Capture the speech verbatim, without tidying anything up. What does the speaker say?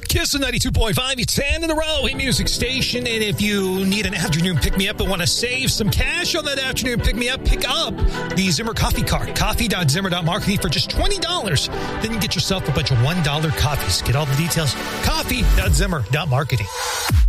Kiss ninety-two point five, it's ten in a row, a music station. And if you need an afternoon pick-me-up and want to save some cash on that afternoon pick-me-up, pick up the Zimmer coffee card, coffee dot zimmer dot marketing for just twenty dollars. Then you get yourself a bunch of one dollar coffees. Get all the details, coffee dot zimmer dot marketing.